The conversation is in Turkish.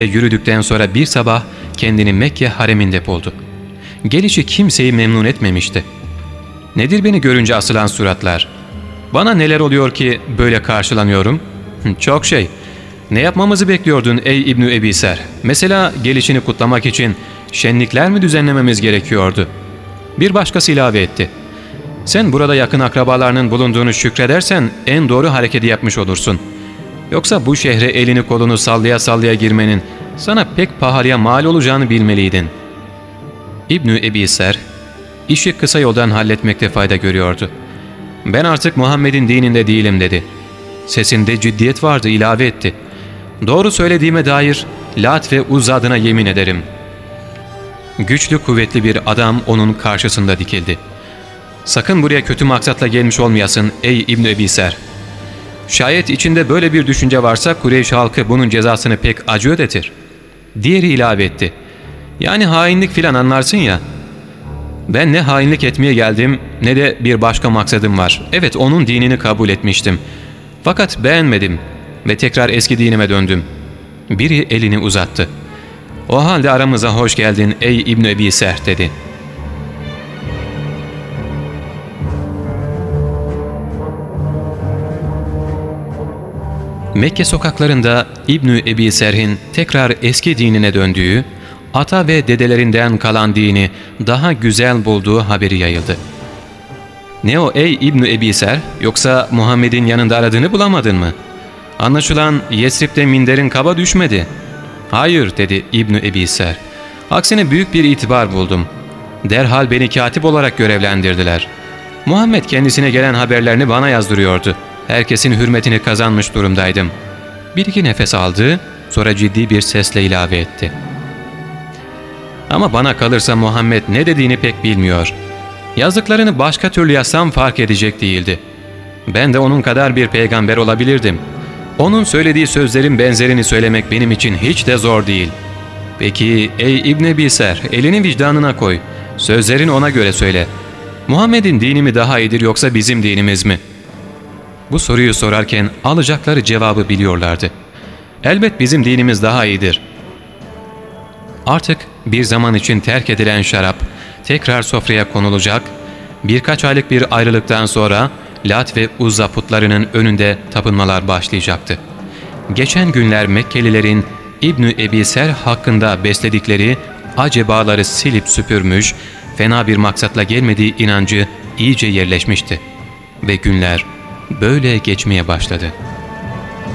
yürüdükten sonra bir sabah kendini Mekke hareminde buldu. Gelişi kimseyi memnun etmemişti. Nedir beni görünce asılan suratlar? Bana neler oluyor ki böyle karşılanıyorum? Çok şey. Ne yapmamızı bekliyordun ey İbn Ebi Ser? Mesela gelişini kutlamak için şenlikler mi düzenlememiz gerekiyordu? Bir başkası ilave etti. Sen burada yakın akrabalarının bulunduğunu şükredersen en doğru hareketi yapmış olursun. Yoksa bu şehre elini kolunu sallaya sallaya girmenin sana pek pahalıya mal olacağını bilmeliydin. İbn Ebi Ser, işi kısa yoldan halletmekte fayda görüyordu. Ben artık Muhammed'in dininde değilim dedi. Sesinde ciddiyet vardı, ilave etti. Doğru söylediğime dair Lat ve Uzza adına yemin ederim. Güçlü kuvvetli bir adam onun karşısında dikildi. Sakın buraya kötü maksatla gelmiş olmayasın ey İbn Ebi Ser. Şayet içinde böyle bir düşünce varsa Kureyş halkı bunun cezasını pek acı ödetir. Diğeri ilave etti. Yani hainlik filan anlarsın ya. Ben ne hainlik etmeye geldim ne de bir başka maksadım var. Evet, onun dinini kabul etmiştim. Fakat beğenmedim ve tekrar eski dinime döndüm. Biri elini uzattı. O halde aramıza hoş geldin ey İbn Ebi Ser dedi. Mekke sokaklarında İbn Ebi Serh'in tekrar eski dinine döndüğü, ata ve dedelerinden kalan dini daha güzel bulduğu haberi yayıldı. Ne o ey İbn Ebi Ser, yoksa Muhammed'in yanında aradığını bulamadın mı? Anlaşılan Yesrib'de minderin kaba düşmedi. Hayır dedi İbn Ebi Ser. Aksine büyük bir itibar buldum. Derhal beni katip olarak görevlendirdiler. Muhammed kendisine gelen haberlerini bana yazdırıyordu. Herkesin hürmetini kazanmış durumdaydım. Bir iki nefes aldı, sonra ciddi bir sesle ilave etti. Ama bana kalırsa Muhammed ne dediğini pek bilmiyor. Yazdıklarını başka türlü yazsam fark edecek değildi. Ben de onun kadar bir peygamber olabilirdim. Onun söylediği sözlerin benzerini söylemek benim için hiç de zor değil. Peki ey İbn Ebi Ser, elini vicdanına koy. Sözlerini ona göre söyle. Muhammed'in dini mi daha iyidir yoksa bizim dinimiz mi? Bu soruyu sorarken alacakları cevabı biliyorlardı. Elbet bizim dinimiz daha iyidir. Artık bir zaman için terk edilen şarap tekrar sofraya konulacak, birkaç aylık bir ayrılıktan sonra Lat ve Uzza putlarının önünde tapınmalar başlayacaktı. Geçen günler Mekkelilerin İbn Ebi Ser hakkında besledikleri acebaları silip süpürmüş, fena bir maksatla gelmediği inancı iyice yerleşmişti. Ve günler böyle geçmeye başladı.